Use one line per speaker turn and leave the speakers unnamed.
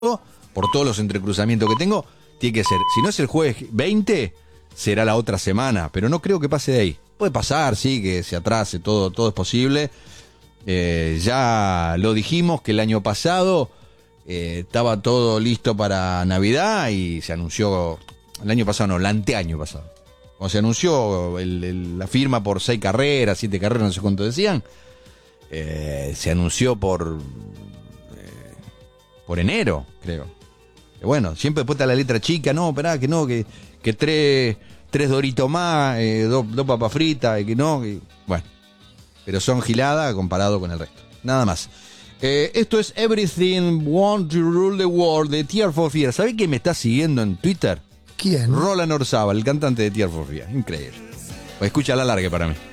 por todos los entrecruzamientos que tengo, tiene que ser, si no es el jueves 20, será la otra semana, pero no creo que pase de ahí. Puede pasar, sí, que se atrase, todo es posible. Ya lo dijimos que el año pasado estaba todo listo para Navidad y se anunció, el año pasado no, el anteaño pasado. Cuando se anunció la firma por 6 carreras, 7 carreras, no sé cuánto decían, se anunció por enero, creo. Bueno, siempre después está la letra chica, no, esperá, que no, que tres Doritos más, dos papas fritas, que no, bueno. Pero son giladas comparado con el resto. Nada más. Esto es Everything Want to Rule the World de Tears for Fears. ¿Sabés quién me está siguiendo en Twitter?
¿Quién?
Roland Orzabal, el cantante de Tears for Fears. Increíble. Pues escucha la larga para mí.